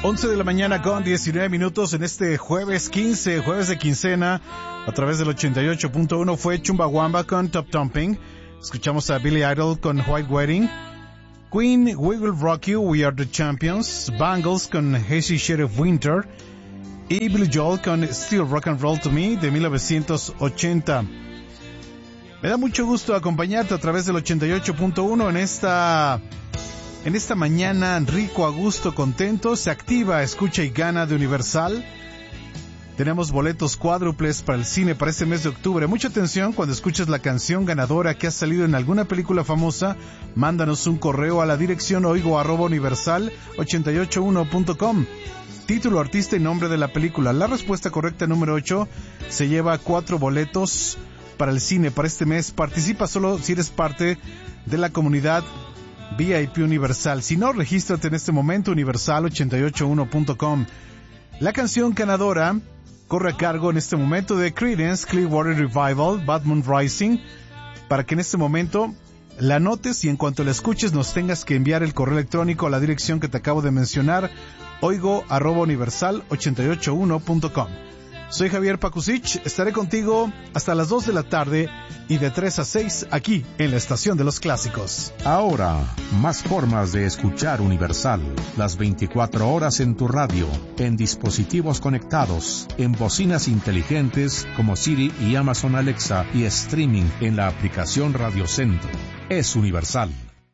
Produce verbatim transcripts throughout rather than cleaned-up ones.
once de la mañana con diecinueve minutos en este jueves quince, jueves de quincena, a través del ochenta y ocho punto uno fue Chumbawamba con Top Thumping. Escuchamos a Billy Idol con White Wedding. Queen, We Will Rock You, We Are the Champions. Bangles con Hazy Shade of Winter. Y Billy Joel con Still Rock and Roll to Me de mil novecientos ochenta. Me da mucho gusto acompañarte a través del ochenta y ocho punto uno en esta... En esta mañana, rico, a gusto, contento, se activa Escucha y Gana de Universal. Tenemos boletos cuádruples para el cine para este mes de octubre. Mucha atención cuando escuches la canción ganadora que ha salido en alguna película famosa. Mándanos un correo a la dirección oigo arroba universal ochenta y ocho uno punto com. Título, artista y nombre de la película. La respuesta correcta, número ocho, se lleva cuatro boletos para el cine para este mes. Participa solo si eres parte de la comunidad V I P Universal. Si no, regístrate en este momento, universal ochenta y ocho uno punto com. La canción ganadora corre a cargo en este momento de Creedence Clearwater Revival, Bad Moon Rising, para que en este momento la anotes y en cuanto la escuches nos tengas que enviar el correo electrónico a la dirección que te acabo de mencionar, oigo arroba universal ochenta y ocho uno punto com. Soy Javier Pakusich, estaré contigo hasta las dos de la tarde y de tres a seis aquí en la Estación de los Clásicos. Ahora, más formas de escuchar Universal. Las veinticuatro horas en tu radio, en dispositivos conectados, en bocinas inteligentes como Siri y Amazon Alexa y streaming en la aplicación Radio Centro. Es Universal.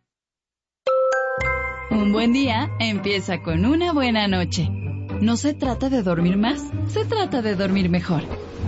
Un buen día empieza con una buena noche. No se trata de dormir más, se trata de dormir mejor.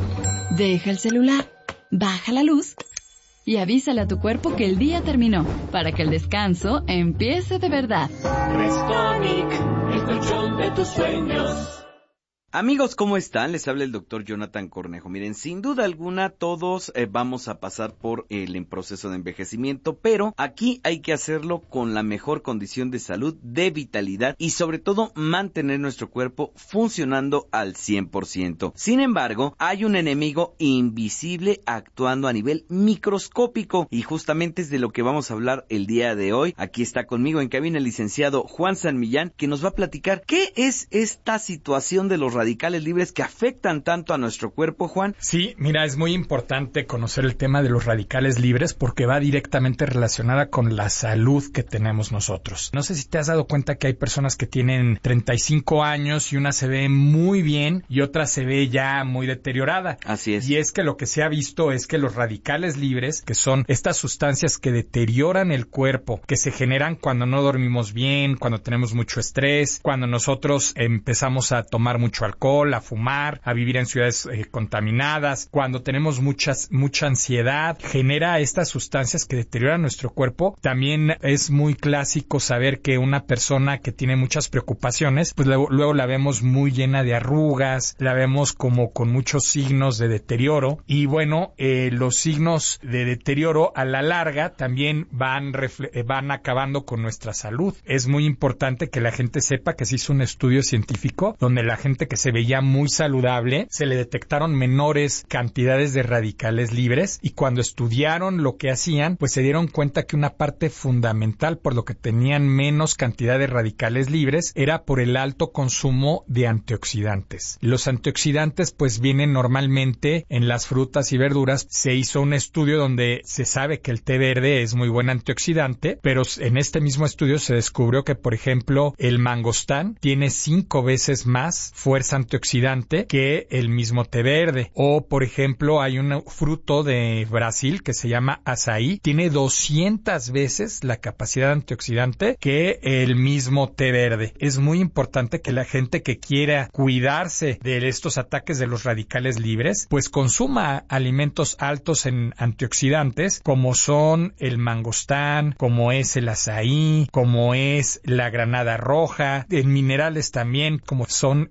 Deja el celular, baja la luz y avísale a tu cuerpo que el día terminó, para que el descanso empiece de verdad. Restonic, el colchón de tus sueños. Amigos, ¿cómo están? Les habla el doctor Jonathan Cornejo. Miren, sin duda alguna todos eh, vamos a pasar por el en proceso de envejecimiento, pero aquí hay que hacerlo con la mejor condición de salud, de vitalidad y sobre todo mantener nuestro cuerpo funcionando al cien por ciento. Sin embargo, hay un enemigo invisible actuando a nivel microscópico y justamente es de lo que vamos a hablar el día de hoy. Aquí está conmigo en cabina el licenciado Juan San Millán, que nos va a platicar qué es esta situación de los radicales libres que afectan tanto a nuestro cuerpo, Juan. Sí, mira, es muy importante conocer el tema de los radicales libres porque va directamente relacionada con la salud que tenemos nosotros. No sé si te has dado cuenta que hay personas que tienen treinta y cinco años y una se ve muy bien y otra se ve ya muy deteriorada. Así es. Y es que lo que se ha visto es que los radicales libres, que son estas sustancias que deterioran el cuerpo, que se generan cuando no dormimos bien, cuando tenemos mucho estrés, cuando nosotros empezamos a tomar mucho alcohol, alcohol, a fumar, a vivir en ciudades eh, contaminadas, cuando tenemos muchas, mucha ansiedad, genera estas sustancias que deterioran nuestro cuerpo. También es muy clásico saber que una persona que tiene muchas preocupaciones, pues luego, luego la vemos muy llena de arrugas, la vemos como con muchos signos de deterioro y bueno, eh, los signos de deterioro a la larga también van, refle- eh, van acabando con nuestra salud. Es muy importante que la gente sepa que se hizo un estudio científico donde la gente que se veía muy saludable, se le detectaron menores cantidades de radicales libres y cuando estudiaron lo que hacían, pues se dieron cuenta que una parte fundamental por lo que tenían menos cantidad de radicales libres era por el alto consumo de antioxidantes. Los antioxidantes pues vienen normalmente en las frutas y verduras. Se hizo un estudio donde se sabe que el té verde es muy buen antioxidante, pero en este mismo estudio se descubrió que, por ejemplo, el mangostán tiene cinco veces más fuerza antioxidante que el mismo té verde. O, por ejemplo, hay un fruto de Brasil que se llama azaí, tiene doscientas veces la capacidad antioxidante que el mismo té verde. Es muy importante que la gente que quiera cuidarse de estos ataques de los radicales libres, pues consuma alimentos altos en antioxidantes, como son el mangostán, como es el azaí, como es la granada roja, en minerales también, como son el zinc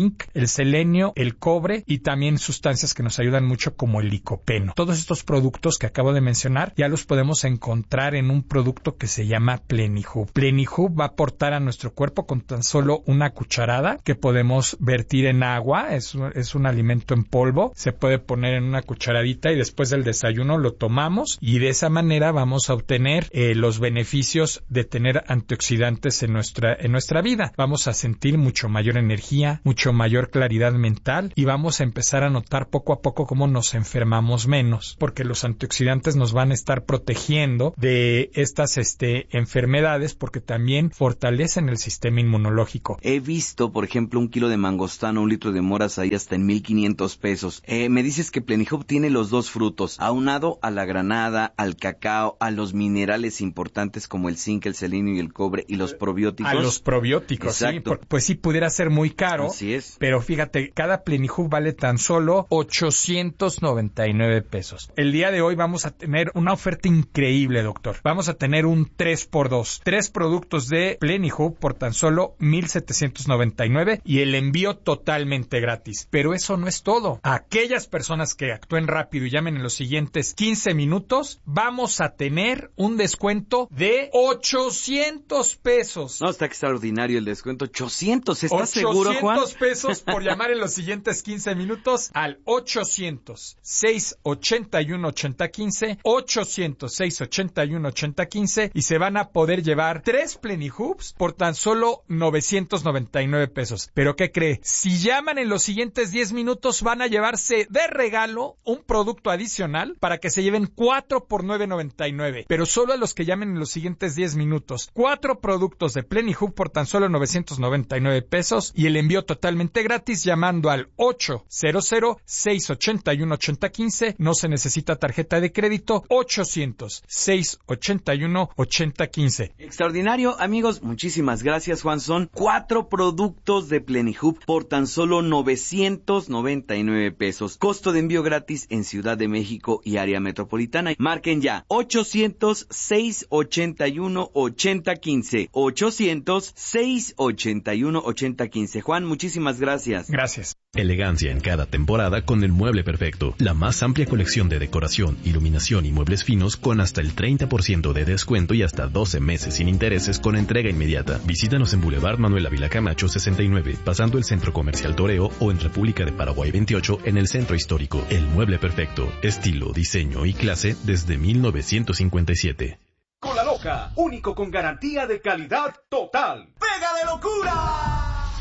zinc, el selenio, el cobre y también sustancias que nos ayudan mucho como el licopeno. Todos estos productos que acabo de mencionar ya los podemos encontrar en un producto que se llama Plenihub. Plenihub va a aportar a nuestro cuerpo con tan solo una cucharada que podemos vertir en agua. Es, es un alimento en polvo. Se puede poner en una cucharadita y después del desayuno lo tomamos y de esa manera vamos a obtener eh, los beneficios de tener antioxidantes en nuestra, en nuestra vida. Vamos a sentir mucho mayor energía, mucho mayor claridad mental y vamos a empezar a notar poco a poco cómo nos enfermamos menos, porque los antioxidantes nos van a estar protegiendo de estas este, enfermedades porque también fortalecen el sistema inmunológico. He visto, por ejemplo, un kilo de mangostano, un litro de moras ahí hasta en mil quinientos pesos. Eh, me dices que Plenihub tiene los dos frutos, aunado a la granada, al cacao, a los minerales importantes como el zinc, el selenio y el cobre y los probióticos. A los probióticos, exacto. Sí. Pues sí, pudiera ser muy caro. Así es. Pero fíjate, cada Plenihub vale tan solo ochocientos noventa y nueve pesos. El día de hoy vamos a tener una oferta increíble, doctor. Vamos a tener un tres por dos. Tres productos de Plenihub por tan solo mil setecientos noventa y nueve y el envío totalmente gratis. Pero eso no es todo. A aquellas personas que actúen rápido y llamen en los siguientes quince minutos, vamos a tener un descuento de ochocientos pesos. No, está extraordinario el descuento. ochocientos, ¿estás seguro, Juan? ochocientos pesos por llamar en los siguientes quince minutos al ochocientos, seiscientos ochenta y uno, ochenta quince, ochocientos, seiscientos ochenta y uno, ochenta quince y se van a poder llevar tres Plenihubs por tan solo novecientos noventa y nueve pesos. ¿Pero qué cree? Si llaman en los siguientes diez minutos van a llevarse de regalo un producto adicional para que se lleven cuatro por nueve noventa y nueve. Pero solo a los que llamen en los siguientes diez minutos. Cuatro productos de Plenihub por tan solo novecientos noventa y nueve pesos y el envío totalmente gratis llamando al ochocientos, seiscientos ochenta y uno, ochenta quince. No se necesita tarjeta de crédito. ochocientos, seiscientos ochenta y uno, ochenta quince. Extraordinario, amigos. Muchísimas gracias, Juan. Son cuatro productos de Plenihub por tan solo novecientos noventa y nueve pesos. Costo de envío gratis en Ciudad de México y área metropolitana. Marquen ya ochocientos, seiscientos ochenta y uno, ochenta quince. ochocientos, seiscientos ochenta y uno, ochenta quince. Juan, muchísimas gracias. Gracias. Elegancia en cada temporada con el mueble perfecto. La más amplia colección de decoración, iluminación y muebles finos con hasta el treinta por ciento de descuento y hasta doce meses sin intereses con entrega inmediata. Visítanos en Boulevard Manuel Ávila Camacho sesenta y nueve, pasando el Centro Comercial Toreo o en República de Paraguay veintiocho en el Centro Histórico. El mueble perfecto. Estilo, diseño y clase desde mil novecientos cincuenta y siete. Cola Loca, único con garantía de calidad total. ¡Pega de locura!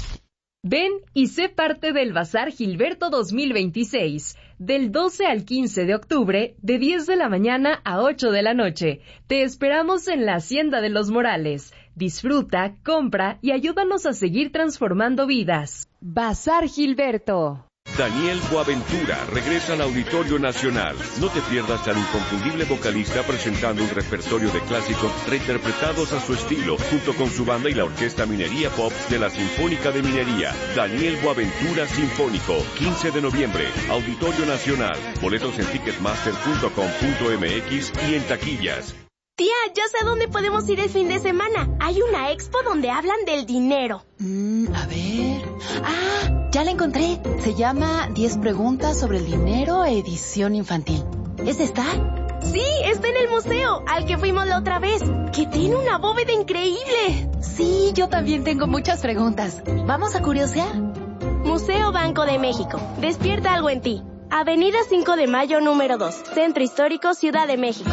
Ven y sé parte del Bazar Gilberto dos mil veintiséis, del doce al quince de octubre, de diez de la mañana a ocho de la noche. Te esperamos en la Hacienda de los Morales. Disfruta, compra y ayúdanos a seguir transformando vidas. Bazar Gilberto. Daniel Boaventura regresa al Auditorio Nacional. No te pierdas al inconfundible vocalista presentando un repertorio de clásicos reinterpretados a su estilo, junto con su banda y la Orquesta Minería Pop de la Sinfónica de Minería. Daniel Boaventura Sinfónico, quince de noviembre, Auditorio Nacional. Boletos en ticketmaster punto com punto m x y en taquillas. Tía, yo sé dónde podemos ir el fin de semana. Hay una expo donde hablan del dinero. Mm, a ver... ¡Ah! Ya la encontré. Se llama diez preguntas sobre el dinero, edición infantil. ¿Es esta? Sí, está en el museo, al que fuimos la otra vez, que tiene una bóveda increíble. Sí, yo también tengo muchas preguntas. ¿Vamos a curiosear? Museo Banco de México. Despierta algo en ti. Avenida cinco de mayo, número dos. Centro Histórico, Ciudad de México.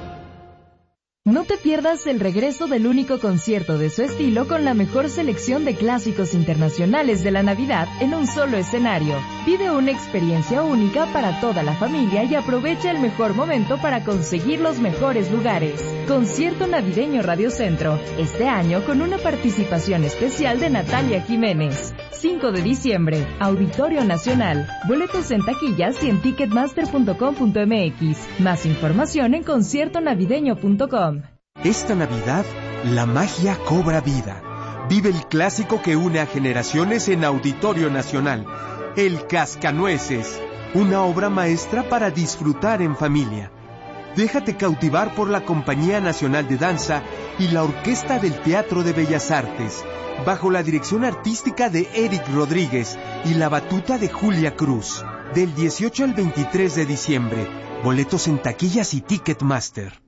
No te pierdas el regreso del único concierto de su estilo con la mejor selección de clásicos internacionales de la Navidad en un solo escenario. Vive una experiencia única para toda la familia y aprovecha el mejor momento para conseguir los mejores lugares. Concierto Navideño Radio Centro, este año con una participación especial de Natalia Jiménez. cinco de diciembre, Auditorio Nacional. Boletos en taquillas y en ticketmaster punto com punto m x. Más información en concierto navideño punto com. Esta Navidad, la magia cobra vida. Vive el clásico que une a generaciones en Auditorio Nacional. El Cascanueces, una obra maestra para disfrutar en familia. Déjate cautivar por la Compañía Nacional de Danza y la Orquesta del Teatro de Bellas Artes, bajo la dirección artística de Eric Rodríguez y la batuta de Julia Cruz. Del dieciocho al veintitrés de diciembre. Boletos en taquillas y Ticketmaster.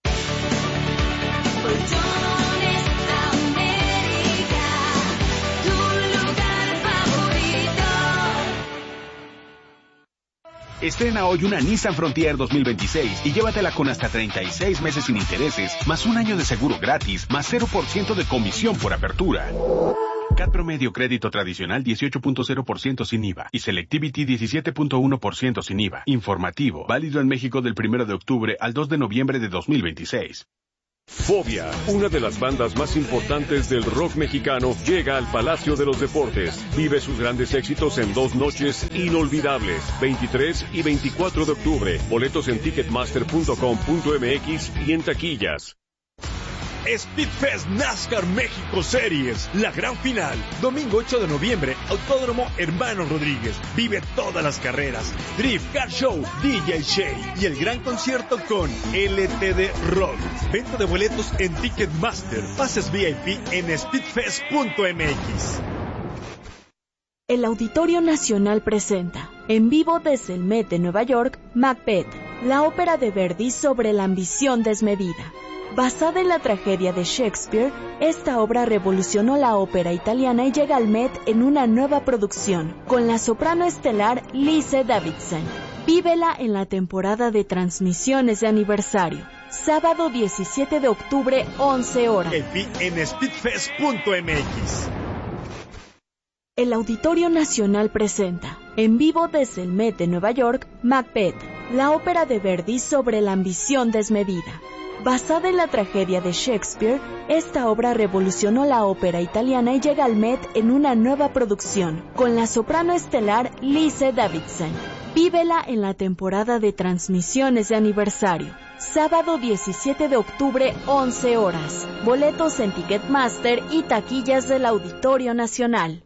Estrena hoy una Nissan Frontier dos mil veintiséis y llévatela con hasta treinta y seis meses sin intereses, más un año de seguro gratis, más cero por ciento de comisión por apertura. C A T promedio crédito tradicional dieciocho punto cero por ciento sin I V A y Selectivity diecisiete punto uno por ciento sin I V A. Informativo, válido en México del primero de octubre al dos de noviembre de dos mil veintiséis. Fobia, una de las bandas más importantes del rock mexicano, llega al Palacio de los Deportes. Vive sus grandes éxitos en dos noches inolvidables, veintitrés y veinticuatro de octubre. Boletos en ticketmaster punto com punto m x y en taquillas. Speedfest NASCAR México Series, la gran final, domingo ocho de noviembre, Autódromo Hermano Rodríguez. Vive todas las carreras, Drift, Car Show, D J Shay y el gran concierto con L T D Rock. Venta de boletos en Ticketmaster, pases V I P en speedfest punto m x. El Auditorio Nacional presenta, en vivo desde el Met de Nueva York, Macbeth, la ópera de Verdi sobre la ambición desmedida. Basada en la tragedia de Shakespeare, esta obra revolucionó la ópera italiana y llega al Met en una nueva producción, con la soprano estelar Lise Davidson. Vívela en la temporada de transmisiones de aniversario, sábado diecisiete de octubre, once horas. En speedfest punto m x. El Auditorio Nacional presenta, en vivo desde el Met de Nueva York, Macbeth, la ópera de Verdi sobre la ambición desmedida. Basada en la tragedia de Shakespeare, esta obra revolucionó la ópera italiana y llega al Met en una nueva producción, con la soprano estelar Lise Davidson. Vívela en la temporada de transmisiones de aniversario, sábado diecisiete de octubre, once horas. Boletos en Ticketmaster y taquillas del Auditorio Nacional.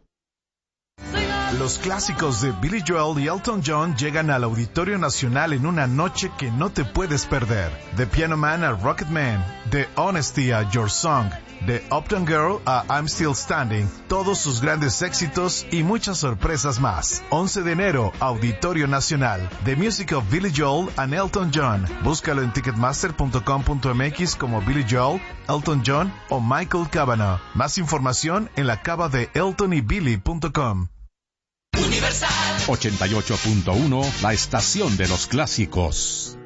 Los clásicos de Billy Joel y Elton John llegan al Auditorio Nacional en una noche que no te puedes perder. The Piano Man a Rocket Man, The Honesty a Your Song, The Uptown Girl a I'm Still Standing, todos sus grandes éxitos y muchas sorpresas más. once de enero, Auditorio Nacional, The Music of Billy Joel and Elton John. Búscalo en ticketmaster punto com punto m x como Billy Joel, Elton John o Michael Cavanaugh. Más información en la cava de elton y billy punto com. Universal ochenta y ocho punto uno, la estación de los clásicos.